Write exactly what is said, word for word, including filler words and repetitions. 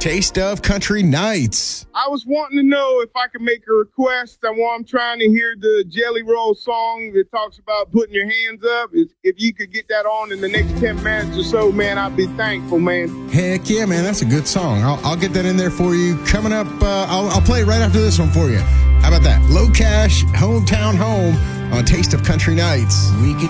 Taste of Country Nights. I was wanting to know if I could make a request. I want, I'm trying to hear the Jelly Roll song that talks about putting your hands up. If, if you could get that on in the next ten minutes or so, man, I'd be thankful, man. Heck yeah, man. That's a good song. I'll, I'll get that in there for you. Coming up, uh, I'll, I'll play it right after this one for you. How about that? Low Cash, Hometown Home on Taste of Country Nights. We can